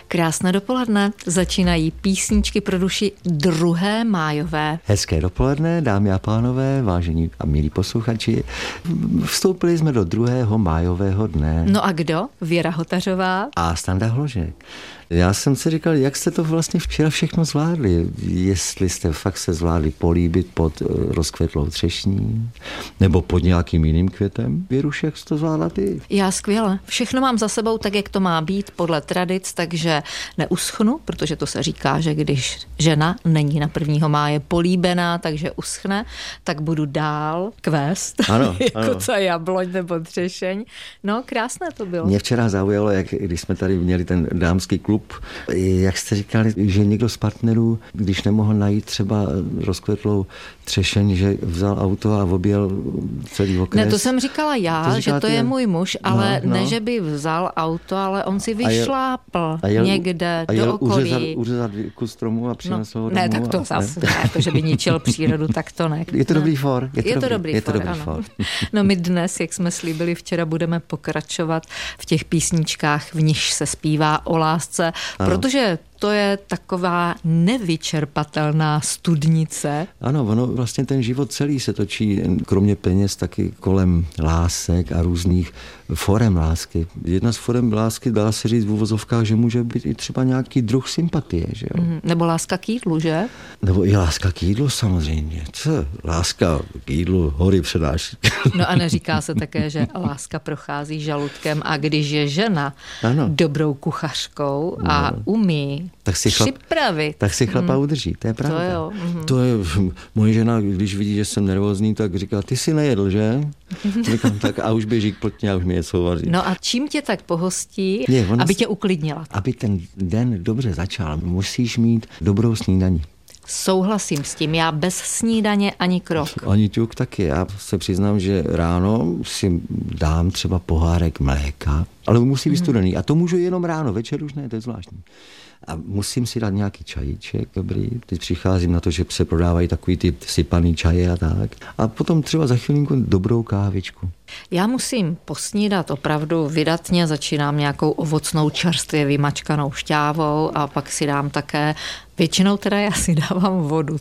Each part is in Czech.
Krásné dopoledne. Začínají písničky pro duši 2. májové. Hezké dopoledne, dámy a pánové, vážení a milí posluchači. Vstoupili jsme do 2. májového dne. No a kdo? Věra Hotařová A Standa Hložek. Já jsem si říkal, jak jste to vlastně včera všechno zvládli. Jestli jste fakt se zvládli políbit pod rozkvetlou třešní nebo pod nějakým jiným květem. Věruš, jak jsi to zvládla ty? Já skvěle. Všechno mám za sebou tak, jak to má být podle tradic, takže neuschnu, protože to se říká, že když žena není na 1. máje políbená, takže uschne, tak budu dál kvést. Ano, jako ano. co jabloň nebo třešeň. No, krásné to bylo. Mě včera zaujalo, jak když jsme tady měli ten dámský klub, jak jste říkali, že někdo z partnerů, když nemohl najít třeba rozkvetlou třešeň, že vzal auto a objel celý okres. Ne, to jsem říkala já, že to je můj muž, ale ne, že by vzal auto, ale on si vyšlápl někde do okolí. Uřezat kus stromu a přinesl ho domů. Ne, tak to zase ne, to, že by ničil přírodu, tak to ne. Je to dobrý for. Je to dobrý for. No my dnes, jak jsme slíbili včera, budeme pokračovat v těch písničkách, v nichž se zpívá o lásce, protože to je taková nevyčerpatelná studnice. Ano, ono vlastně ten život celý se točí, kromě peněz, taky kolem lásek a různých forem lásky. Jedna z forem lásky, dá se říct v uvozovkách, že může být i třeba nějaký druh sympatie, že jo? Nebo láska k jídlu, že? Nebo i láska k jídlu samozřejmě. Co? Láska k jídlu hory přináší. No a neříká se také, že láska prochází žaludkem a když je žena dobrou kuchařkou a umí připravit. Tak si chlapa udrží, to je pravda. To jo. To je, moje žena, když vidí, že jsem nervózní, tak říká, ty jsi nejedl, že? Říkám, tak a už běží k plotně a už mi něco vaří. No a čím tě tak pohostí, aby tě uklidnila? Aby ten den dobře začal, musíš mít dobrou snídani. Souhlasím s tím, já bez snídaně ani krok. Ani ťuk taky. Já se přiznám, že ráno si dám třeba pohárek mléka, ale musí být studený. A to můžu jenom ráno, večer už ne, to je zvláštní. A musím si dát nějaký čajíček, dobrý. Teď přicházím na to, že se prodávají takový ty sypaný čaje a tak. A potom třeba za chvilinku dobrou kávičku. Já musím posnídat opravdu vydatně, začínám nějakou ovocnou čerstvě vymačkanou šťávou a pak si dám také, většinou teda já si dávám vodu.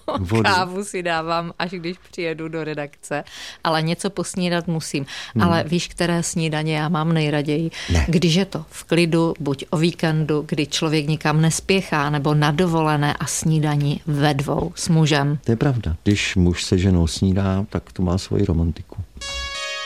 Kávu si dávám, až když přijedu do redakce, ale něco posnídat musím. Ale víš, které snídaně já mám nejraději? Ne. Když je to v klidu, buď o víkendu, kdy člověk nikam nespěchá, nebo na dovolené a snídaní ve dvou s mužem. To je pravda. Když muž se ženou snídá, tak to má svoji romantiku.